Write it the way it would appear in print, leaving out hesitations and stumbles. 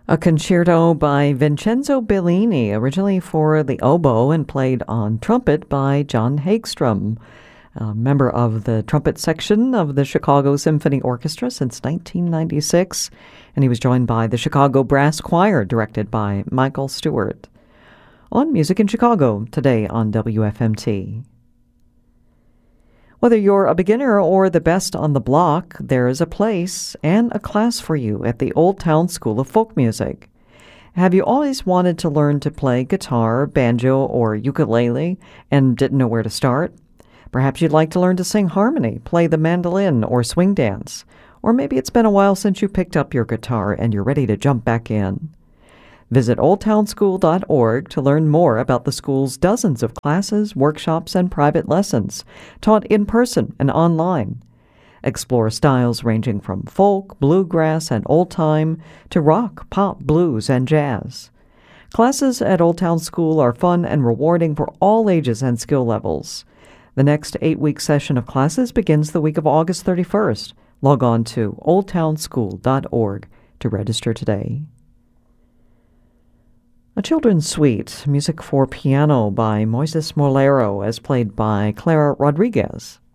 A concerto by Vincenzo Bellini, originally for the oboe and played on trumpet by John Hagstrom, a member of the trumpet section of the Chicago Symphony Orchestra since 1996, and he was joined by the Chicago Brass Choir, directed by Michael Stewart. On Music in Chicago, today on WFMT. Whether you're a beginner or the best on the block, there is a place and a class for you at the Old Town School of Folk Music. Have you always wanted to learn to play guitar, banjo, or ukulele and didn't know where to start? Perhaps you'd like to learn to sing harmony, play the mandolin, or swing dance. Or maybe it's been a while since you picked up your guitar and you're ready to jump back in. Visit oldtownschool.org to learn more about the school's dozens of classes, workshops, and private lessons, taught in person and online. Explore styles ranging from folk, bluegrass, and old-time to rock, pop, blues, and jazz. Classes at Old Town School are fun and rewarding for all ages and skill levels. The next 8-week session of classes begins the week of August 31st. Log on to oldtownschool.org to register today. A children's suite, music for piano by Moises Molero, as played by Clara Rodriguez.